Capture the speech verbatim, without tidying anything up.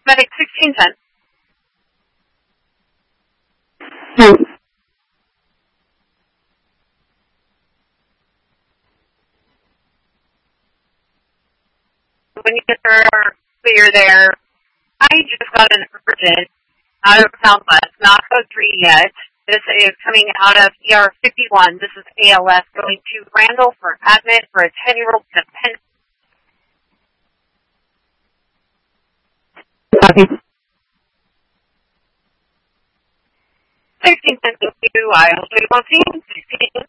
Medic sixteen ten. Hmm. When you get there, clear there. I just got an urgent out of Southwest, not code three yet. This is coming out of E R fifty-one. This is A L S going to Randall for admit for a ten-year-old dependent. Copy. sixteen ten, I also want to see sixteen.